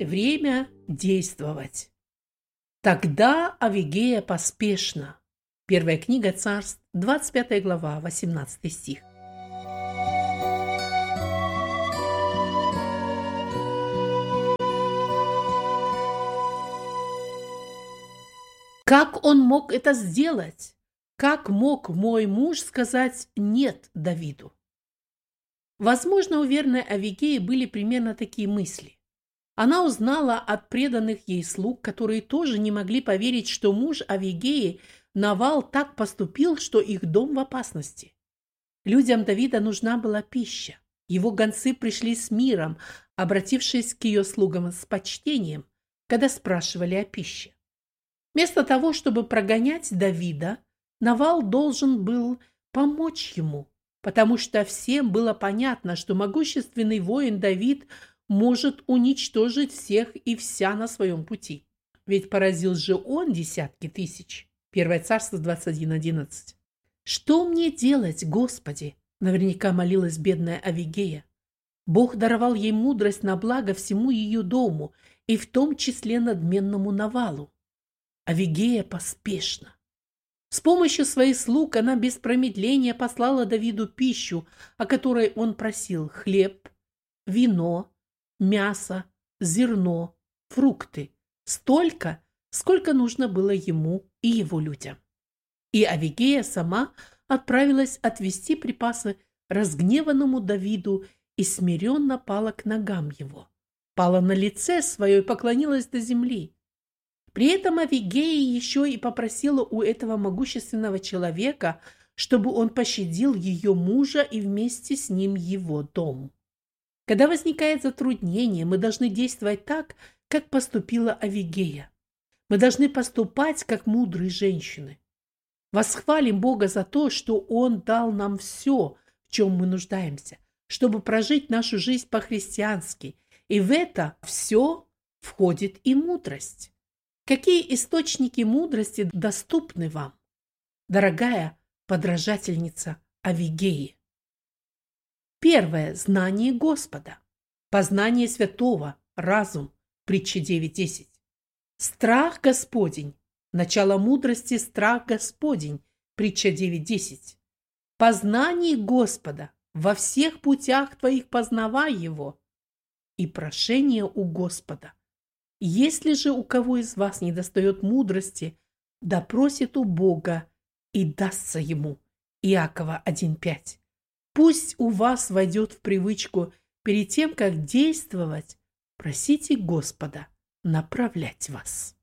время действовать. Тогда Авигея поспешно. Первая книга Царств, 25 глава, 18 стих. Как он мог это сделать? Как мог мой муж сказать «нет» Давиду? Возможно, у верной Авигеи были примерно такие мысли. Она узнала от преданных ей слуг, которые тоже не могли поверить, что муж Авигеи, Навал, так поступил, что их дом в опасности. Людям Давида нужна была пища. Его гонцы пришли с миром, обратившись к ее слугам с почтением, когда спрашивали о пище. Вместо того, чтобы прогонять Давида, Навал должен был помочь ему, потому что всем было понятно, что могущественный воин Давид может уничтожить всех и вся на своем пути. Ведь поразил же он десятки тысяч. Первое Царство 21:11. «Что мне делать, Господи?» — наверняка молилась бедная Авигея. Бог даровал ей мудрость на благо всему ее дому, и в том числе надменному Навалу. Авигея поспешно. С помощью своих слуг она без промедления послала Давиду пищу, о которой он просил: хлеб, вино, мясо, зерно, фрукты. Столько, сколько нужно было ему и его людям. И Авигея сама отправилась отвезти припасы разгневанному Давиду и смиренно пала к ногам его. Пала на лице свое и поклонилась до земли. При этом Авигея еще и попросила у этого могущественного человека, чтобы он пощадил ее мужа и вместе с ним его дом. Когда возникает затруднение, мы должны действовать так, как поступила Авигея. Мы должны поступать, как мудрые женщины. Восхвалим Бога за то, что Он дал нам все, в чем мы нуждаемся, чтобы прожить нашу жизнь по-христиански. И в это все входит и мудрость. Какие источники мудрости доступны вам, дорогая подражательница Авигеи? Первое – знание Господа, познание святого, разум, притча 9:10. Страх Господень, начало мудрости – страх Господень, притча 9:10. Познание Господа, во всех путях твоих познавай Его, и прошение у Господа. Если же у кого из вас недостает мудрости, да просит у Бога, и дастся ему. Иакова 1:5. Пусть у вас войдет в привычку перед тем, как действовать, просите Господа направлять вас.